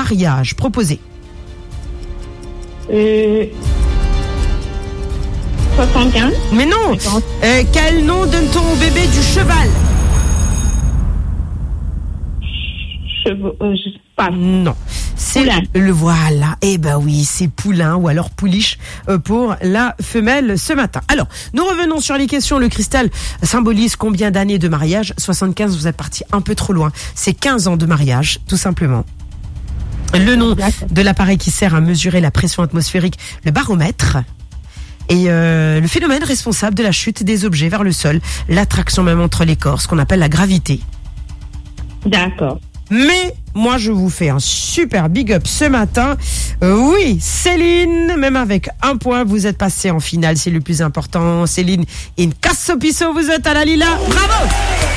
mariage proposé? 75. Mais non. Quel nom donne-t-on au bébé du cheval? Je sais pas. Non. C'est Poulain. le voilà. Eh ben oui, c'est poulain ou alors pouliche pour la femelle ce matin. Alors, nous revenons sur les questions. Le cristal symbolise combien d'années de mariage? 75, vous êtes parti un peu trop loin. C'est 15 ans de mariage, tout simplement. Le nom de l'appareil qui sert à mesurer la pression atmosphérique, le baromètre. Et le phénomène responsable de la chute des objets vers le sol, l'attraction même entre les corps, ce qu'on appelle la gravité. D'accord. Mais moi, je vous fais un super big up ce matin. Oui, Céline, même avec un point, vous êtes passé en finale, c'est le plus important. Céline, in casso piso, vous êtes à la Lila. Bravo!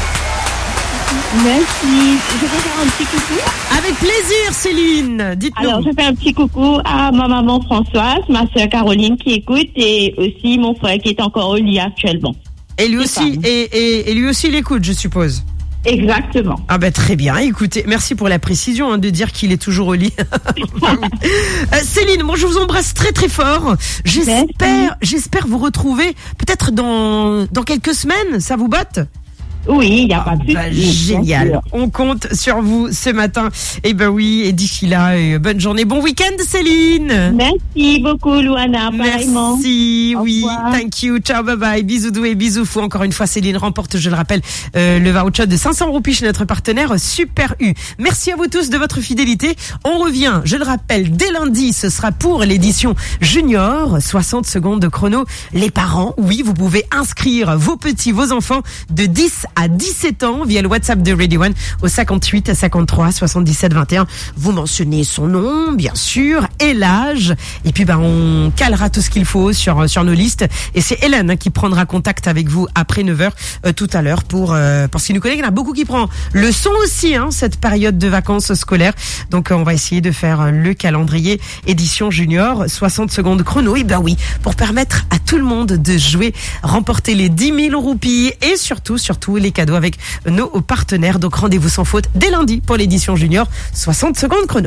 Merci. Je vais faire un petit coucou. Avec plaisir, Céline. Dites-nous. Alors, je fais un petit coucou à ma maman Françoise, ma sœur Caroline qui écoute et aussi mon frère qui est encore au lit actuellement. Et lui aussi, et lui aussi, il écoute, je suppose. Exactement. Ah ben très bien, écoutez, merci pour la précision de dire qu'il est toujours au lit. Céline, moi je vous embrasse très très fort. J'espère vous retrouver peut-être dans quelques semaines, ça vous botte? Oui, il n'y a pas de souci. Génial. On compte sur vous ce matin. Et ben oui, et d'ici là, bonne journée, bon week-end, Céline. Merci beaucoup, Louana. Pareillement. Merci, Au oui, revoir. thank you, ciao, bye bye, bisous doux et bisous fous. Encore une fois, Céline remporte, je le rappelle, le voucher de 500 roupies chez notre partenaire Super U. Merci à vous tous de votre fidélité. On revient, je le rappelle, dès lundi, ce sera pour l'édition junior, 60 secondes de chrono. Les parents, oui, vous pouvez inscrire vos petits, vos enfants de 10 à 17 ans via le WhatsApp de Radio One au 58 53 77 21. Vous mentionnez son nom, bien sûr, et l'âge. Et puis, on calera tout ce qu'il faut sur nos listes. Et c'est Hélène qui prendra contact avec vous après 9h tout à l'heure pour ce qui nous connaît. Il y en a beaucoup qui prend le son aussi, cette période de vacances scolaires. Donc, on va essayer de faire le calendrier édition junior, 60 secondes chrono. Et oui, pour permettre à tout le monde de jouer, remporter les 10 000 roupies et surtout les cadeaux avec nos partenaires. Donc rendez-vous sans faute dès lundi pour l'édition junior, 60 secondes chrono.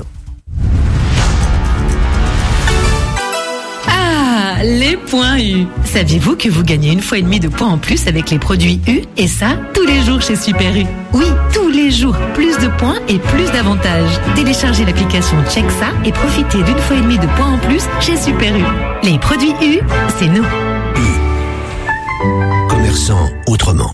Ah, les points U. Saviez-vous que vous gagnez 1,5 fois de points en plus avec les produits U? Et ça, tous les jours chez Super U. Oui, tous les jours. Plus de points et plus d'avantages. Téléchargez l'application Check ça et profitez d'1,5 fois de points en plus chez Super U. Les produits U, c'est nous. Commerçant autrement.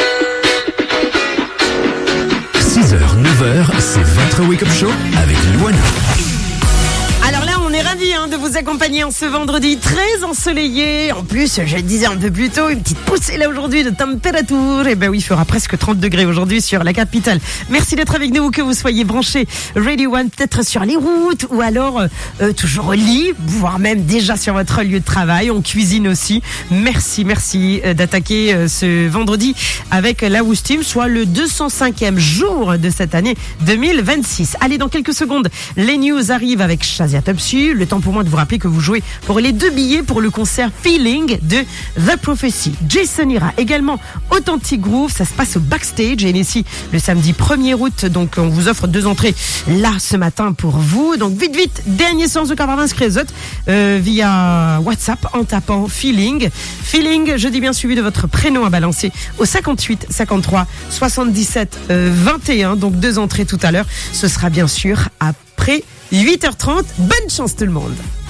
6h, 9h, c'est votre Wake Up Show avec Louana. Alors là, on est ravis de vous accompagner en ce vendredi très ensoleillé. En plus, je le disais un peu plus tôt, une petite poussée là aujourd'hui de température. Et oui, il fera presque 30 degrés aujourd'hui sur la capitale. Merci d'être avec nous, que vous soyez branchés Radio One, peut-être sur les routes ou alors toujours au lit, voire même déjà sur votre lieu de travail. On cuisine aussi. Merci d'attaquer ce vendredi avec la Woostim, soit le 205e jour de cette année 2026. Allez, dans quelques secondes, les news arrivent avec Shazia Topsu. Le temps pour moi de vous rappeler que vous jouez pour les 2 billets pour le concert Feeling de The Prophecy. Jason ira également Authentic Groove. Ça se passe au Backstage et ici le samedi 1er août. Donc on vous offre 2 entrées là ce matin pour vous. Donc vite, dernier séance de Carvin Screzot via WhatsApp en tapant Feeling. Feeling, je dis bien suivi de votre prénom à balancer au 58 53 77 21. Donc 2 entrées tout à l'heure. Ce sera bien sûr après 8h30. Bonne chance tout le monde.